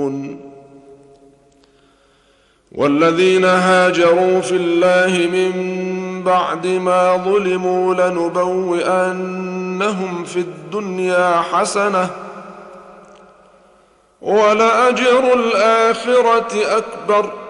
والذين هاجروا في الله من بعد ما ظلموا لنبوئنهم في الدنيا حسنة ولأجر الآخرة أكبر